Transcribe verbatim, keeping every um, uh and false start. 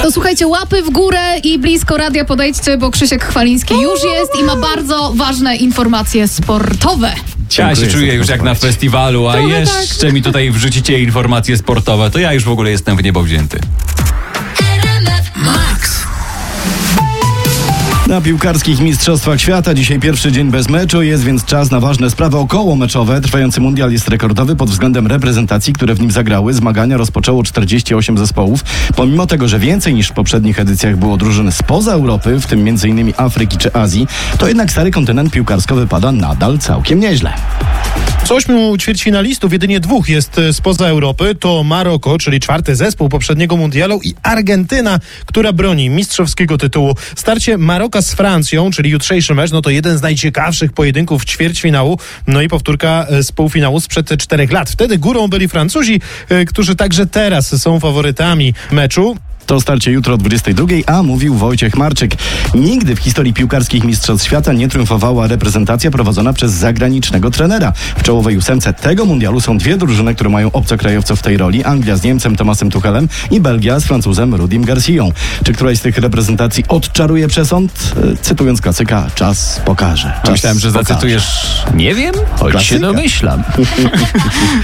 To słuchajcie, łapy w górę i blisko radia podejdźcie, bo Krzysiek Chwaliński już jest i ma bardzo ważne informacje sportowe. Ja się czuję już jak na festiwalu, a Trochę jeszcze tak. mi tutaj wrzucicie informacje sportowe, to ja już w ogóle jestem w niebo wzięty. Na piłkarskich mistrzostwach świata dzisiaj pierwszy dzień bez meczu, jest więc czas na ważne sprawy okołomeczowe. Trwający mundial jest rekordowy pod względem reprezentacji, które w nim zagrały. Zmagania rozpoczęło czterdzieści osiem zespołów. Pomimo tego, że więcej niż w poprzednich edycjach było drużyn spoza Europy, w tym między innymi Afryki czy Azji, to jednak stary kontynent piłkarsko wypada nadal całkiem nieźle. Z ośmiu ćwierćfinalistów jedynie dwóch jest spoza Europy. To Maroko, czyli czwarty zespół poprzedniego mundialu, i Argentyna, która broni mistrzowskiego tytułu. Starcie Maroka z Francją, czyli jutrzejszy mecz, no to jeden z najciekawszych pojedynków ćwierćfinału. No i powtórka z półfinału sprzed czterech lat. Wtedy górą byli Francuzi, którzy także teraz są faworytami meczu. To starcie jutro o dwudziestej drugiej, a mówił Wojciech Marczyk. Nigdy w historii piłkarskich mistrzostw świata nie triumfowała reprezentacja prowadzona przez zagranicznego trenera. W czołowej ósemce tego mundialu są dwie drużyny, które mają obcokrajowców w tej roli. Anglia z Niemcem Thomasem Tuchelem i Belgia z Francuzem Rudim Garcją. Czy któraś z tych reprezentacji odczaruje przesąd? Cytując klasyka, czas pokaże. Czas Myślałem, że pokaże. zacytujesz nie wiem, choć Klasyka. się domyślam.